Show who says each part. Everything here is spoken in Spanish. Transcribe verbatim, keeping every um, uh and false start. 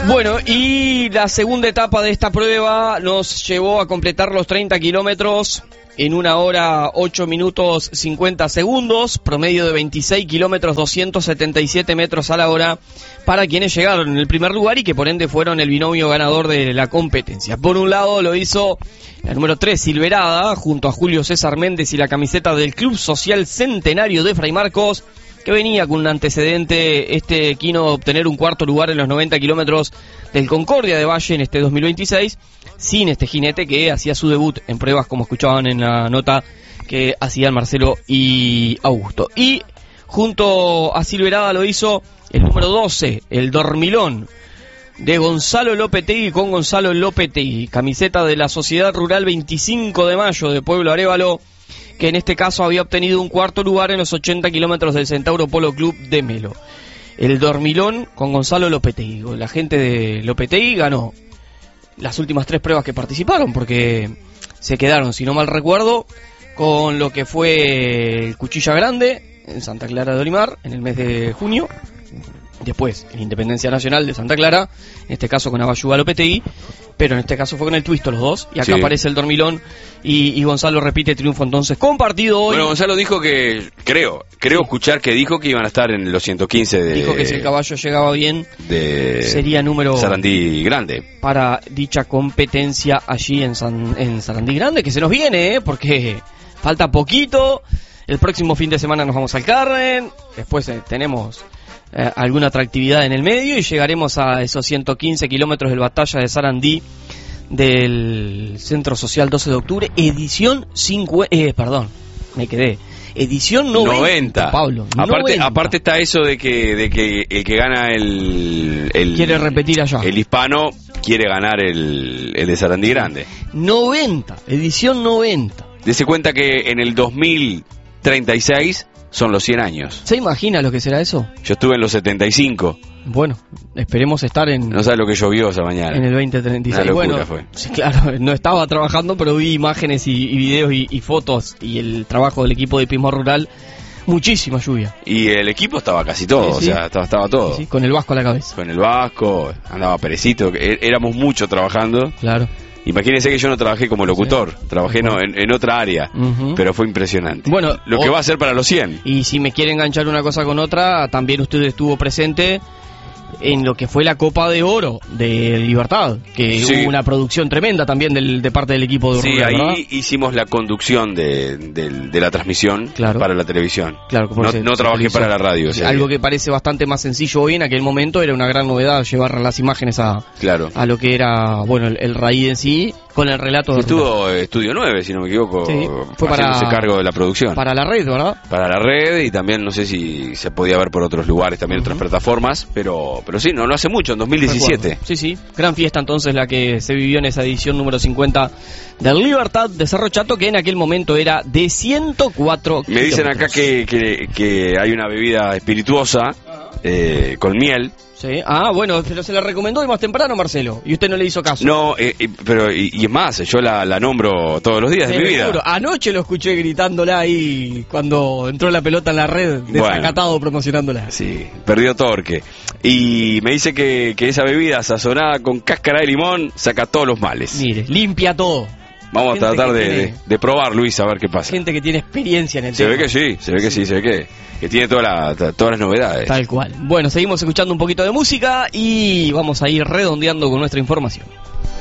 Speaker 1: Bueno, y la segunda etapa de esta prueba nos llevó a completar los treinta kilómetros en una hora ocho minutos cincuenta segundos, promedio de veintiséis kilómetros doscientos setenta y siete metros a la hora para quienes llegaron en el primer lugar y que por ende fueron el binomio ganador de la competencia. Por un lado lo hizo la número tres, Silverada, junto a Julio César Méndez y la camiseta del Club Social Centenario de Fray Marcos, que venía con un antecedente este equino de obtener un cuarto lugar en los noventa kilómetros del Concordia de Valle en este dos mil veintiséis, sin este jinete que hacía su debut en pruebas, como escuchaban en la nota que hacían Marcelo y Augusto. Y junto a Silverada lo hizo el número doce, el Dormilón, de Gonzalo Lopetegui con Gonzalo Lopetegui, camiseta de la Sociedad Rural veinticinco de mayo de Pueblo Arévalo, que en este caso había obtenido un cuarto lugar en los ochenta kilómetros del Centauro Polo Club de Melo. El Dormilón con Gonzalo Lopetegui. La gente de Lopetegui ganó las últimas tres pruebas que participaron, porque se quedaron, si no mal recuerdo, con lo que fue el Cuchilla Grande en Santa Clara de Olimar en el mes de junio. Después, en Independencia Nacional de Santa Clara, en este caso con Abayuga Lopetegui, pero en este caso fue con el Twisto los dos, y acá sí aparece el Dormilón, y, y Gonzalo repite triunfo entonces compartido hoy.
Speaker 2: Bueno, Gonzalo dijo que, creo, creo sí. escuchar que dijo que iban a estar en los ciento quince de...
Speaker 1: Dijo que si el caballo llegaba bien,
Speaker 2: de
Speaker 1: sería número...
Speaker 2: Sarandí Grande.
Speaker 1: Para dicha competencia allí en, San, en Sarandí Grande, que se nos viene, ¿eh? Porque falta poquito, el próximo fin de semana nos vamos al Carren, después eh, tenemos... Eh, alguna atractividad en el medio y llegaremos a esos ciento quince kilómetros del Batalla de Sarandí del Centro Social doce de octubre, edición cinco, eh, perdón, me quedé, edición noventa, noventa. Pablo.
Speaker 2: Aparte,
Speaker 1: noventa.
Speaker 2: aparte está eso de que de que el que gana el, el
Speaker 1: quiere repetir allá.
Speaker 2: El hispano quiere ganar el, el de Sarandí Grande.
Speaker 1: noventa, edición noventa.
Speaker 2: Dese cuenta que en el dos mil treinta y seis son los cien años.
Speaker 1: ¿Se imagina lo que será eso?
Speaker 2: Yo estuve en los setenta y cinco.
Speaker 1: Bueno, esperemos estar en...
Speaker 2: No sabes lo que llovió esa mañana.
Speaker 1: En el veinte treinta y seis.
Speaker 2: Una locura
Speaker 1: bueno,
Speaker 2: fue.
Speaker 1: Sí, claro, no estaba trabajando, pero vi imágenes y, y videos y, y fotos y el trabajo del equipo de Pismo Rural. Muchísima lluvia.
Speaker 2: Y el equipo estaba casi todo, sí, sí. o sea, estaba, estaba todo.
Speaker 1: Sí, sí, con el Vasco a la cabeza.
Speaker 2: Con el Vasco, andaba Perecito, éramos muchos trabajando.
Speaker 1: Claro.
Speaker 2: Imagínense que yo no trabajé como locutor, sí. trabajé no, en, en otra área, uh-huh. pero fue impresionante. Bueno, lo que o, va a ser para los cien.
Speaker 1: Y si me quiere enganchar una cosa con otra, también usted estuvo presente en lo que fue la Copa de Oro de Libertad, que sí. hubo una producción tremenda también del, de parte del equipo de
Speaker 2: Sí,
Speaker 1: Rural,
Speaker 2: ahí
Speaker 1: ¿verdad?
Speaker 2: Hicimos la conducción de, de, de la transmisión
Speaker 1: claro.
Speaker 2: para la televisión.
Speaker 1: Claro,
Speaker 2: no,
Speaker 1: se,
Speaker 2: no
Speaker 1: se
Speaker 2: trabajé
Speaker 1: televisó.
Speaker 2: para la radio. O sea,
Speaker 1: algo que parece bastante más sencillo hoy, en aquel momento era una gran novedad llevar las imágenes a,
Speaker 2: claro.
Speaker 1: a lo que era bueno el, el raíz en sí, con el relato de
Speaker 2: Estuvo Rural. Estudio nueve, si no me equivoco,
Speaker 1: sí, fue para
Speaker 2: cargo de la producción.
Speaker 1: Para la red, ¿verdad?
Speaker 2: Para la red, y también no sé si se podía ver por otros lugares, también uh-huh. otras plataformas, pero pero sí, no, no hace mucho, en dos mil diecisiete.
Speaker 1: Recuerdo. Sí, sí, gran fiesta entonces la que se vivió en esa edición número cincuenta del Libertad de Cerro Chato, que en aquel momento era de ciento cuatro
Speaker 2: Me
Speaker 1: kilómetros.
Speaker 2: dicen acá que, que, que hay una bebida espirituosa eh, con miel.
Speaker 1: Sí. Ah, bueno, pero se la recomendó de más temprano, Marcelo, y usted no le hizo caso.
Speaker 2: No, eh, eh, pero y, y es más, yo la, la nombro todos los días de mi vida.
Speaker 1: Juro. Anoche lo escuché gritándola ahí cuando entró la pelota en la red, desacatado bueno, promocionándola.
Speaker 2: Sí, perdió torque. Y me dice que, que esa bebida sazonada con cáscara de limón saca todos los males.
Speaker 1: Mire, limpia todo.
Speaker 2: Vamos gente a tratar de,
Speaker 1: tiene,
Speaker 2: de, de probar, Luis, a ver qué pasa.
Speaker 1: Gente que tiene experiencia en el
Speaker 2: se
Speaker 1: tema.
Speaker 2: Se ve que sí, se ve que sí, sí se ve que, que tiene toda la, todas las novedades.
Speaker 1: Tal cual. Bueno, seguimos escuchando un poquito de música y vamos a ir redondeando con nuestra información.